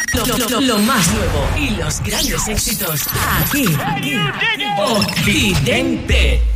Lo más nuevo y los grandes éxitos aquí. Occidente.